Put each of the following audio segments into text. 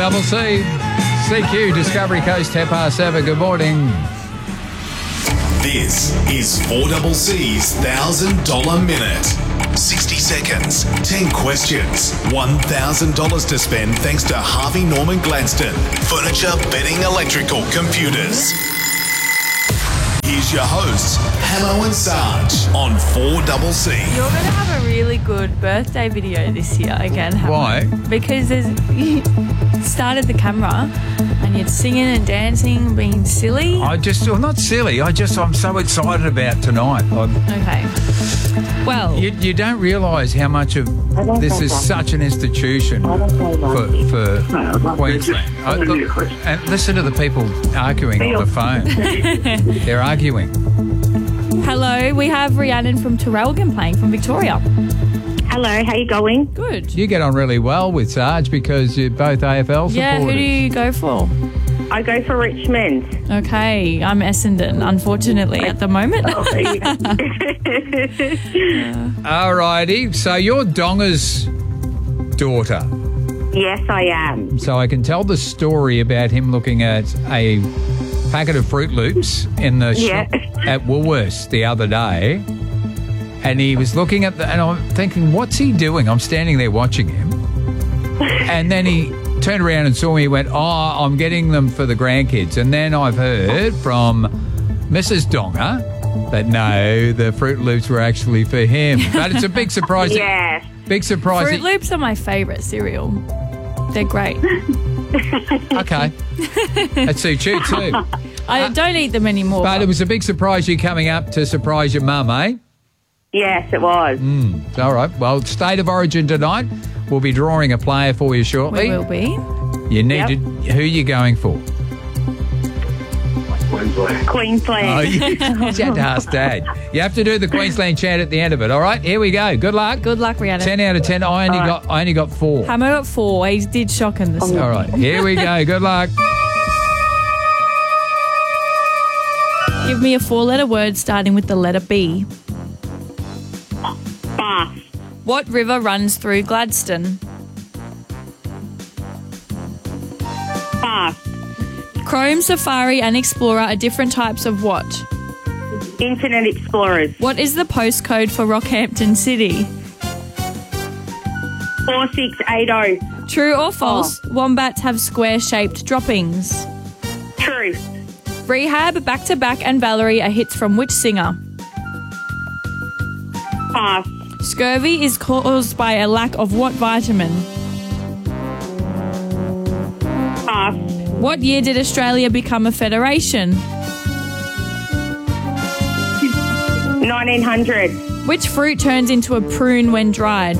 Double C. CQ, Discovery Coast, 7:10. Good morning. This is 4CC's $1,000 Minute. 60 seconds, 10 questions, $1,000 to spend thanks to Harvey Norman Gladstone. Furniture, bedding, electrical, computers. Here's your hosts, Hamo and Sarge on 4CC. You're going to have a really good birthday video this year again. Why? Because you started the camera and you're singing and dancing, being silly. I'm not silly. I'm so excited about tonight. Okay. Well, You don't realise how much of this is such an institution for Queensland. And listen to the people arguing on the phone. They're arguing. hello, we have Rhiannon from Terrelgan playing from Victoria. Hello, how you going? Good. You get on really well with Sarge because you're both AFL supporters. Yeah, who do you go for? I go for Richmond. Okay, I'm Essendon, unfortunately, at the moment. Alrighty, so you're Donga's daughter. Yes, I am. So I can tell the story about him looking at a packet of Fruit Loops in the shop at Woolworths the other day. And he was looking at and I'm thinking, what's he doing? I'm standing there watching him. And then he turned around and saw me and went, I'm getting them for the grandkids. And then I've heard from Mrs. Donga that no, the Fruit Loops were actually for him. But it's a big surprise. Yes. Big surprise. Fruit Loops are my favourite cereal. They're great. Okay. That suits you too. I don't eat them anymore. But it was a big surprise you coming up to surprise your mum, eh? Yes, it was. All right. Well, State of Origin tonight. We'll be drawing a player for you shortly. We will be. You need to. Who are you going for? Queensland. Oh, you had to ask Dad. You have to do the Queensland chant at the end of it. All right. Here we go. Good luck. Good luck, Rhiannon. 10 out of 10. I only got 4. Hamo got 4. He did shock him this morning. All right. Here we go. Good luck. Give me a 4-letter word starting with the letter B. Bath. What river runs through Gladstone? Bath. Chrome, Safari and Explorer are different types of what? Internet Explorers. What is the postcode for Rockhampton City? 4680. True or false, wombats have square-shaped droppings? True. Rehab, Back to Back and Valerie are hits from which singer? Pass. Scurvy is caused by a lack of what vitamin? Pass. What year did Australia become a federation? 1900. Which fruit turns into a prune when dried?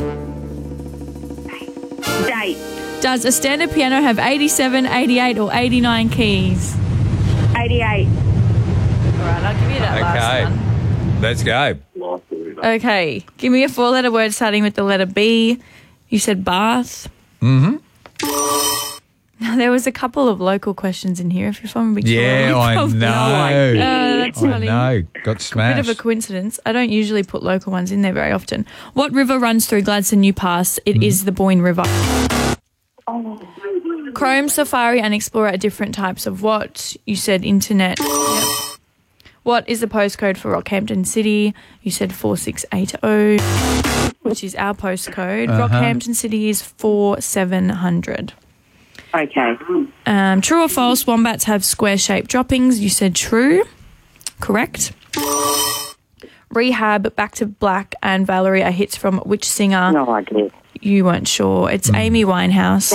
Date. Does a standard piano have 87, 88 or 89 keys? 88. All right, I'll give you that last one. Let's go. Okay, give me a 4-letter word starting with the letter B. You said bath. Mm-hmm. There was a couple of local questions in here. If you're from Victoria, Yeah, I know. That's funny. I know. Got Bit smashed. of a coincidence. I don't usually put local ones in there very often. What river runs through Gladstone New Pass? It is the Boyne River. Chrome, Safari and Explorer are different types of what? You said internet. Yep. What is the postcode for Rockhampton City? You said 4680, which is our postcode. Rockhampton City is 4700. Okay. True or false, wombats have square-shaped droppings? You said true. Correct. Rehab, Back to Black and Valerie are hits from which singer? No idea. You weren't sure. It's Amy Winehouse.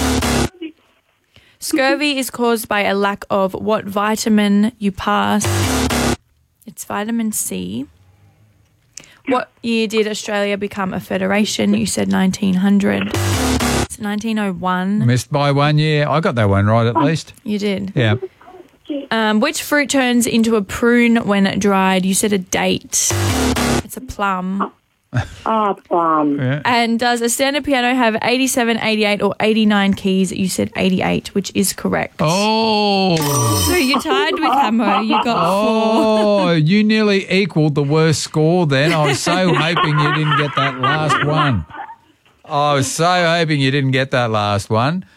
Scurvy is caused by a lack of what vitamin? You passed. It's vitamin C. What year did Australia become a federation? You said 1900. It's 1901. Missed by 1 year. I got that one right at least. You did. Yeah. Which fruit turns into a prune when dried? You said a date. It's a plum. Oh, plum. Yeah. And does a standard piano have 87, 88 or 89 keys? You said 88, which is correct. Oh. So you tied with Hamo. You got 4. Oh, you nearly equalled the worst score then. I was so hoping you didn't get that last one. I was so hoping you didn't get that last one.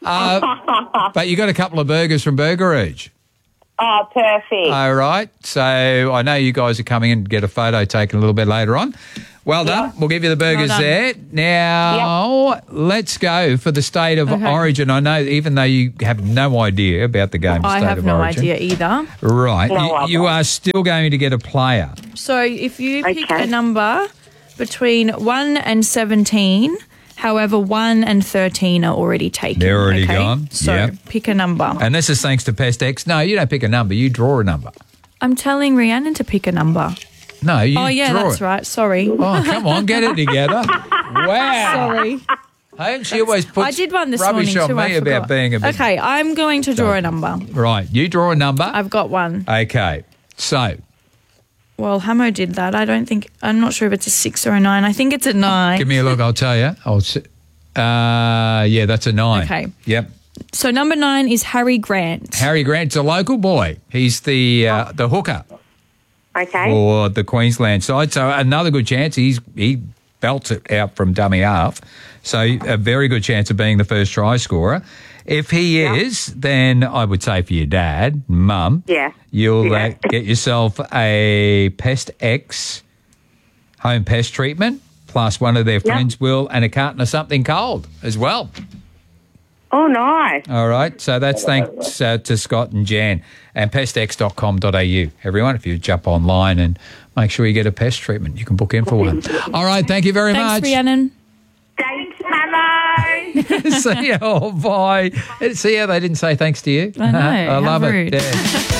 But you got a couple of burgers from Burger Rouge. Oh, perfect. All right. So I know you guys are coming in to get a photo taken a little bit later on. Well done. We'll give you the burgers Well done. there. Now, let's go for the State of Origin. I know even though you have no idea about the game I State have of no Origin. idea either. Right. No, You are still going to get a player. So if you pick Okay. a number between 1 and 17, however, 1 and 13 are already taken. They're already okay? gone? So Yep. pick a number. And this is thanks to Pest X. No, you don't pick a number. You draw a number. I'm telling Rhiannon to pick a number. No, you Oh, yeah, draw that's it. right. Sorry. Oh, come on, get it together. Wow. Sorry. Hey, she always puts I did one this rubbish morning on too. me I about forgot. being a bit... Okay, I'm going to draw a number. Right, you draw a number. I've got one. Okay, so Well, Hamo did that. I'm not sure if it's a 6 or a 9. I think it's a 9. give me a look, I'll tell you. Yeah, that's a 9. Okay. Yep. So number 9 is Harry Grant. Harry Grant's a local boy. He's the hooker Okay. for the Queensland side. So another good chance. He belts it out from dummy half. So a very good chance of being the first try scorer. If he is, then I would say for your dad, mum, Yeah. you'll Yeah. get yourself a Pest X home pest treatment, plus one of their friends will, and a carton of something cold as well. Oh, nice. All right, so that's thanks to Scott and Jan and pestx.com.au. Everyone, if you jump online and make sure you get a pest treatment, you can book in for one. All right, thank you very Thanks, much. Rhiannon. Thanks, Mamo. See you. Oh, bye. See how they didn't say thanks to you? I know, I how love rude. it.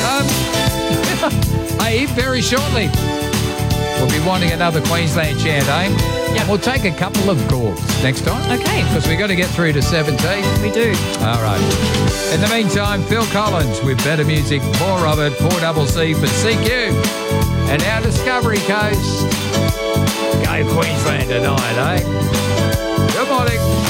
Yeah. Hey, very shortly, we'll be wanting another Queensland chant, eh? Yeah. We'll take a couple of calls next time. Okay. Because we've got to get through to 17. We do. All right. In the meantime, Phil Collins with better music for Robert, 4CC for CQ. And our Discovery Coast. Go Queensland tonight, eh?